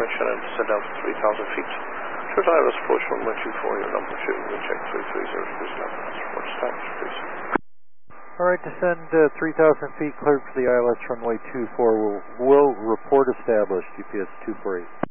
direction and descend down to 3,000 feet. Short ILS approach 1124, your number 2, wind check 330, please land. Report status, please. Alright, descend 3,000 feet, cleared for the ILS runway 24. Will report established, GPS 248.